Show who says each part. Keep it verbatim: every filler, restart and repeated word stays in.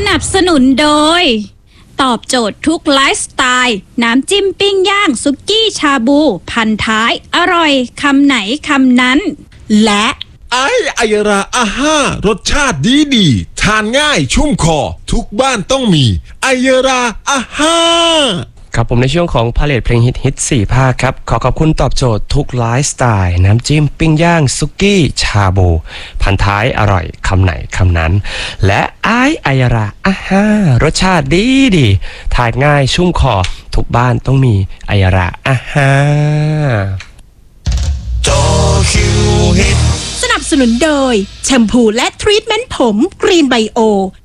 Speaker 1: นับสนุนโดยตอบโจทย์ทุกไลฟ์สไตล์น้ำจิ้มปิ้งย่างซุกี้ชาบูพันท้ายอร่อยคำไหนคำนั้นและ
Speaker 2: ไอไอยราอาห้ารสชาติดีดีทานง่ายชุ่มคอทุกบ้านต้องมีไอยราอาห้า
Speaker 3: ครับผมในช่วงของพาเลทเพลงฮิตฮิตสี่ภาคครับขอขอบคุณตอบโจทย์ทุกไลฟ์สไตล์น้ำจิ้มปิ้งย่างซุกี้ชาบูพันท้ายอร่อยคำไหนคำนั้นและไอไอยราอาห้ารสชาติดีดีทานง่ายชุ่มคอทุกบ้านต้องมีไอยราอาห้า
Speaker 4: โตคิวฮิต
Speaker 5: สนับสนุนโดยแชมพูและทรีทเมนต์ผมกรีนไบโอ